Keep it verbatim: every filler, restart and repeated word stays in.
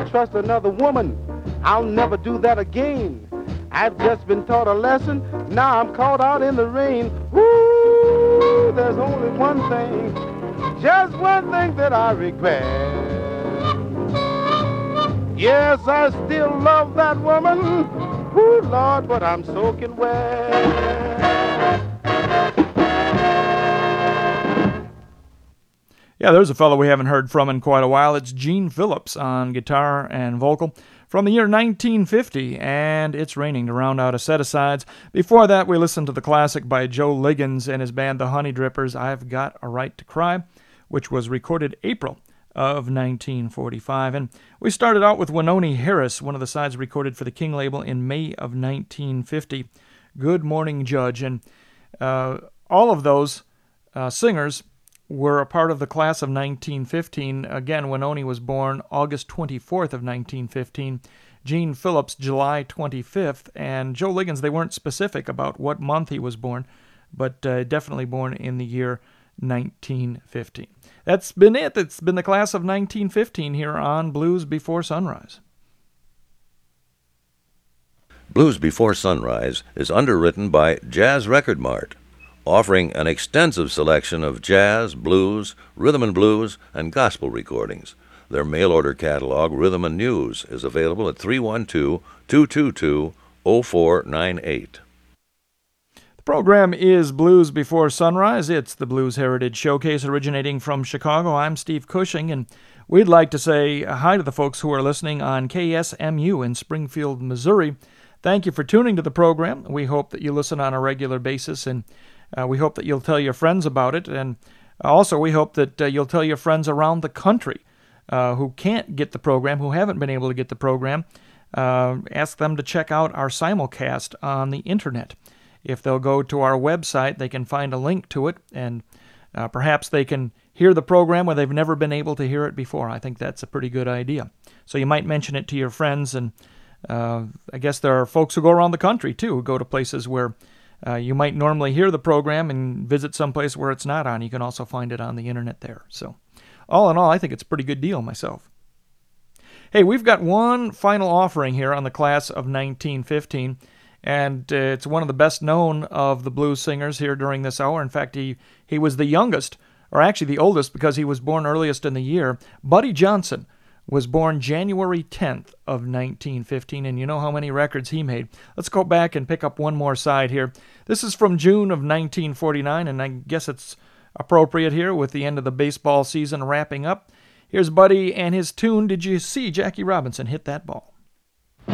trust another woman. I'll never do that again. I've just been taught a lesson. Now I'm caught out in the rain. Woo! There's only one thing, just one thing that I regret. Yes, I still love that woman. Woo, Lord, but I'm soaking wet. Yeah, there's a fellow we haven't heard from in quite a while. It's Gene Phillips on guitar and vocal from the year nineteen fifty, and It's Raining to round out a set of sides. Before that, we listened to the classic by Joe Liggins and his band The Honey Drippers, I've Got a Right to Cry, which was recorded April of nineteen forty-five. And we started out with Wynonie Harris, one of the sides recorded for the King label in May of nineteen fifty, Good Morning Judge. And uh, all of those uh, singers were a part of the class of nineteen fifteen. Again, Wynonie was born August twenty-fourth of nineteen fifteen, Gene Phillips July twenty-fifth, and Joe Liggins, they weren't specific about what month he was born, but uh, definitely born in the year nineteen fifteen. That's been it. It's been the class of nineteen fifteen here on Blues Before Sunrise. Blues Before Sunrise is underwritten by Jazz Record Mart, offering an extensive selection of jazz, blues, rhythm and blues, and gospel recordings. Their mail-order catalog, Rhythm and News, is available at three one two, two two two, zero four nine eight. The program is Blues Before Sunrise. It's the Blues Heritage Showcase originating from Chicago. I'm Steve Cushing, and we'd like to say hi to the folks who are listening on K S M U in Springfield, Missouri. Thank you for tuning to the program. We hope that you listen on a regular basis, and Uh, we hope that you'll tell your friends about it, and also we hope that uh, you'll tell your friends around the country uh, who can't get the program, who haven't been able to get the program. Uh, ask them to check out our simulcast on the internet. If they'll go to our website, they can find a link to it, and uh, perhaps they can hear the program where they've never been able to hear it before. I think that's a pretty good idea. So you might mention it to your friends, and uh, I guess there are folks who go around the country, too, who go to places where Uh, you might normally hear the program and visit someplace where it's not on. You can also find it on the internet there. So, all in all, I think it's a pretty good deal myself. Hey, we've got one final offering here on the class of nineteen fifteen, and uh, it's one of the best known of the blues singers here during this hour. In fact, he, he was the youngest, or actually the oldest because he was born earliest in the year. Buddy Johnson was born January tenth of nineteen fifteen, and you know how many records he made. Let's go back and pick up one more side here. This is from June of nineteen forty-nine, and I guess it's appropriate here with the end of the baseball season wrapping up. Here's Buddy and his tune, Did You See Jackie Robinson Hit That Ball?